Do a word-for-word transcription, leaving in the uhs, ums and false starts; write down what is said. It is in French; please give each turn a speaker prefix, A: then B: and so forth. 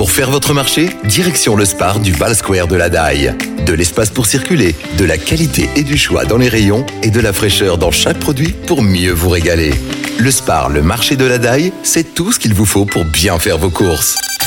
A: Pour faire votre marché, direction le Spar du Val Square de la Daille. De l'espace pour circuler, de la qualité et du choix dans les rayons et de la fraîcheur dans chaque produit pour mieux vous régaler. Le Spar, le marché de la Daille, c'est tout ce qu'il vous faut pour bien faire vos courses.